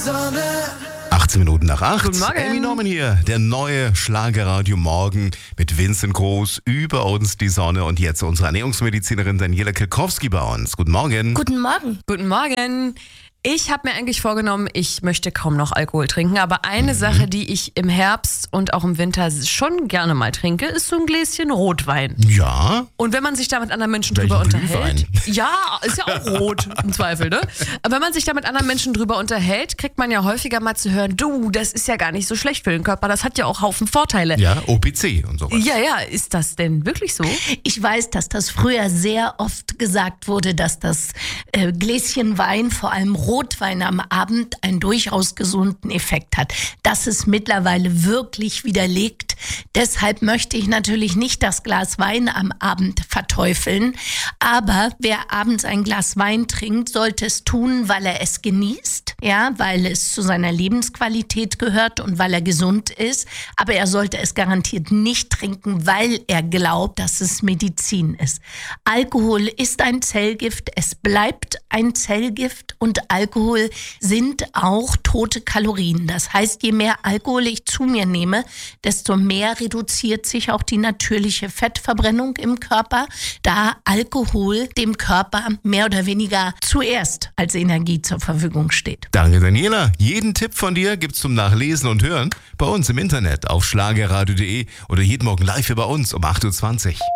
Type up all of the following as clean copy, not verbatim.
18 Minuten nach 8. Guten Morgen. Amy Norman hier, der neue Schlagerradio Morgen mit Vincent Groß, über uns die Sonne und jetzt unsere Ernährungsmedizinerin Daniela Kilkowski bei uns. Guten Morgen. Guten Morgen. Guten Morgen. Ich habe mir eigentlich vorgenommen, ich möchte kaum noch Alkohol trinken, aber eine Sache, die ich im Herbst und auch im Winter schon gerne mal trinke, ist so ein Gläschen Rotwein. Ja? Und wenn man sich da mit anderen Menschen Welchen drüber unterhält, Glühwein? ja, ist ja auch rot im Zweifel, ne? Aber wenn man sich da mit anderen Menschen drüber unterhält, kriegt man ja häufiger mal zu hören, du, das ist ja gar nicht so schlecht für den Körper, das hat ja auch Haufen Vorteile. Ja, OPC und sowas. Ja, ist das denn wirklich so? Ich weiß, dass das früher sehr oft gesagt wurde, dass das Gläschen Wein, vor allem Rotwein am Abend, einen durchaus gesunden Effekt hat. Das ist mittlerweile wirklich widerlegt. Deshalb möchte ich natürlich nicht das Glas Wein am Abend verteufeln. Aber wer abends ein Glas Wein trinkt, sollte es tun, weil er es genießt, ja, weil es zu seiner Lebensqualität gehört und weil er gesund ist. Aber er sollte es garantiert nicht trinken, weil er glaubt, dass es Medizin ist. Alkohol ist ein Zellgift, es bleibt ein Zellgift und Alkohol sind auch tote Kalorien. Das heißt, je mehr Alkohol ich zu mir nehme, desto mehr reduziert sich auch die natürliche Fettverbrennung im Körper, da Alkohol dem Körper mehr oder weniger zuerst als Energie zur Verfügung steht. Danke, Daniela. Jeden Tipp von dir gibt's zum Nachlesen und Hören bei uns im Internet auf schlagerradio.de oder jeden Morgen live hier bei uns um 8.20 Uhr.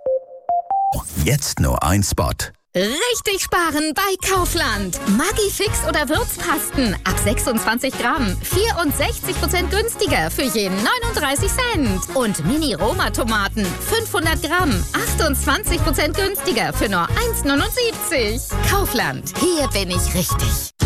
Jetzt nur ein Spot. Richtig sparen bei Kaufland. Maggi-Fix oder Würzpasten ab 26 Gramm. 64% günstiger für jeden 39 Cent. Und Mini-Roma-Tomaten 500 Gramm. 28% günstiger für nur 1,79. Kaufland. Hier bin ich richtig.